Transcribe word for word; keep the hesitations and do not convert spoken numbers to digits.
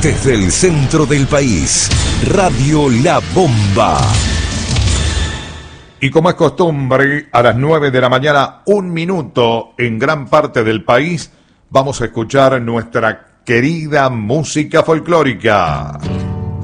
Desde el centro del país, Radio La Bomba. Y como es costumbre, a las nueve de la mañana, un minuto en gran parte del país, vamos a escuchar nuestra querida música folclórica.